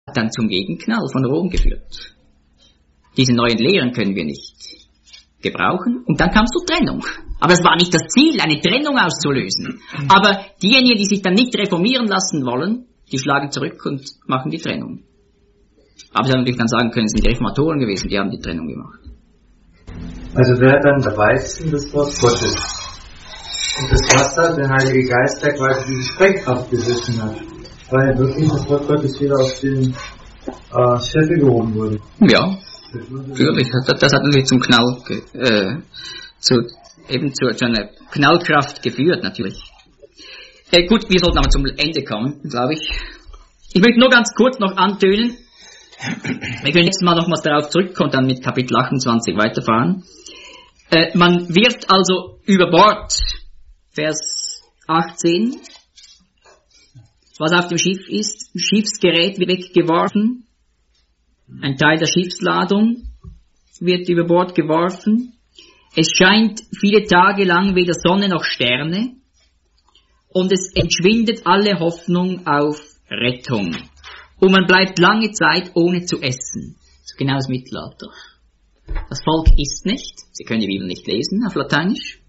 dann zum Gegenknall von Rom geführt. Diese neuen Lehren können wir nicht gebrauchen. Und dann kam es zur Trennung. Aber es war nicht das Ziel, eine Trennung auszulösen. Aber diejenigen, die sich dann nicht reformieren lassen wollen, die schlagen zurück und machen die Trennung. Aber sie haben natürlich dann sagen können, es sind die Reformatoren gewesen, die haben die Trennung gemacht. Also wäre dann der Weizen das Wort Gottes. Und das Wasser, der Heilige Geist, der quasi diese Sprengkraft besessen hat. Weil ja wirklich das Wort Gottes wieder auf den Scheffel gehoben wurde. Ja, natürlich. Das hat natürlich zum Knall, zu einer Knallkraft geführt, natürlich. Gut, wir sollten aber zum Ende kommen, glaube ich. Ich möchte nur ganz kurz noch antönen, wir können jetzt mal nochmals darauf zurückkommen und dann mit Kapitel 28 weiterfahren. Man wird also über Bord, Vers 18, was auf dem Schiff ist, Schiffsgerät wird weggeworfen, ein Teil der Schiffsladung wird über Bord geworfen, es scheint viele Tage lang weder Sonne noch Sterne und es entschwindet alle Hoffnung auf Rettung. Und man bleibt lange Zeit ohne zu essen. So genau das Mittelalter. Das Volk isst nicht. Sie können die Bibel nicht lesen auf Lateinisch.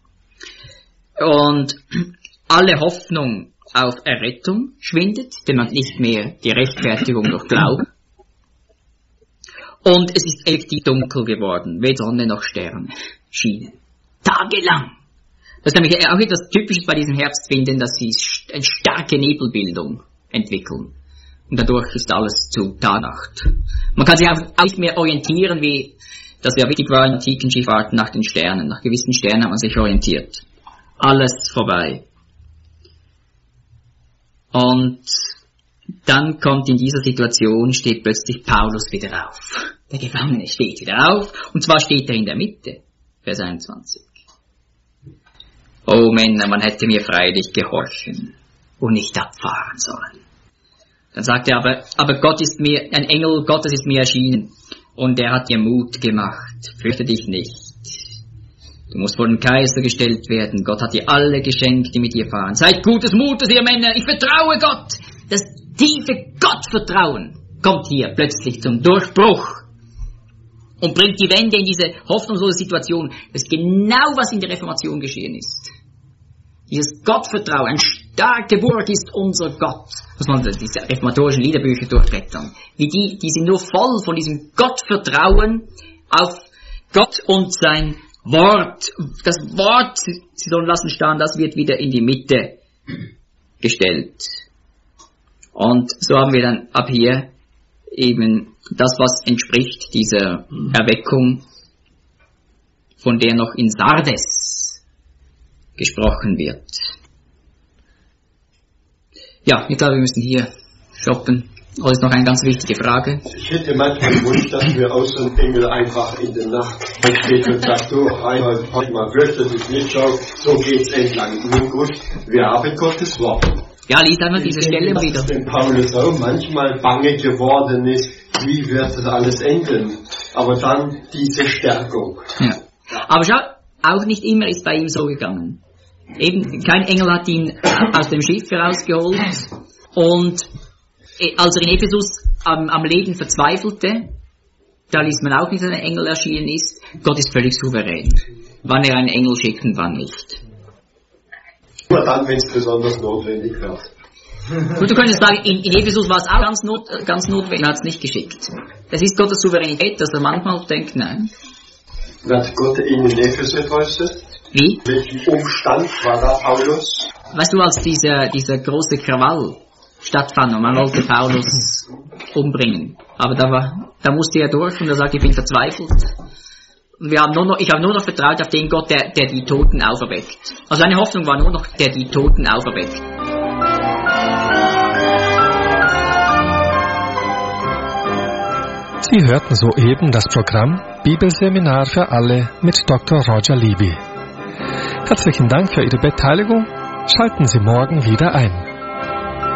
Und alle Hoffnung auf Errettung schwindet, denn man hat nicht mehr die Rechtfertigung durch Glauben. Und es ist effektiv dunkel geworden. Weder Sonne noch Sterne schienen. Tagelang. Das ist nämlich auch etwas Typisches bei diesem Herbstwinden, dass sie eine starke Nebelbildung entwickeln. Und dadurch ist alles zu Tagnacht. Man kann sich auch nicht mehr orientieren, wie das ja wichtig war in antiken Schifffahrten nach den Sternen. Nach gewissen Sternen hat man sich orientiert. Alles vorbei. Und dann kommt in dieser Situation, steht plötzlich Paulus wieder auf. Der Gefangene steht wieder auf, und zwar steht er in der Mitte. Vers 21. O Männer, man hätte mir freilich gehorchen und nicht abfahren sollen. Dann sagt er aber Gott ist mir, ein Engel Gottes ist mir erschienen und er hat dir Mut gemacht. Fürchte dich nicht. Du musst vor den Kaiser gestellt werden. Gott hat dir alle geschenkt, die mit dir fahren. Seid gutes Mutes, ihr Männer. Ich vertraue Gott. Das tiefe Gottvertrauen kommt hier plötzlich zum Durchbruch und bringt die Wende in diese hoffnungslose Situation. Das ist genau, was in der Reformation geschehen ist. Dieses Gottvertrauen, eine starke Burg ist unser Gott. Muss man diese reformatorischen Liederbücher durchblättern. Wie die sind nur voll von diesem Gottvertrauen auf Gott und sein Wort. Das Wort, Sie sollen lassen stehen, das wird wieder in die Mitte gestellt. Und so haben wir dann ab hier eben das, was entspricht dieser Erweckung, von der noch in Sardes gesprochen wird. Ja, ich glaube, wir müssen hier stoppen. Das ist noch eine ganz wichtige Frage. Ich hätte manchmal den Wunsch, dass wir aus so einem Engel einfach in der Nacht steht und sagt, so, einmal fürchtet dich nicht, so geht's entlang. Nun gut, wir haben Gottes Wort. Ja, lies einmal diese Stelle wieder. Dass dem Paulus auch manchmal bange geworden ist, wie wird das alles enden? Aber dann diese Stärkung. Ja. Aber schau, auch nicht immer ist bei ihm so gegangen. Eben, kein Engel hat ihn aus dem Schiff herausgeholt und als er in Ephesus am Leben verzweifelte, da liest man auch nicht, dass ein Engel erschienen ist. Gott ist völlig souverän. Wann er einen Engel schickt und wann nicht. Nur dann, wenn es besonders notwendig wird. Gut, du könntest sagen, in Ephesus war es auch ganz notwendig, er hat es nicht geschickt. Das ist Gottes Souveränität, dass er manchmal denkt, nein. Wird Gott ihn in Ephesus äußert? Wie? Welchen Umstand war da Paulus? Weißt du, als dieser große Krawall stattfand und man wollte Paulus umbringen. Aber da musste er durch und er sagt, ich bin verzweifelt. Und ich habe nur noch vertraut auf den Gott, der die Toten auferweckt. Also seine Hoffnung war nur noch, der die Toten auferweckt. Sie hörten soeben das Programm Bibelseminar für alle mit Dr. Roger Libby. Herzlichen Dank für Ihre Beteiligung. Schalten Sie morgen wieder ein.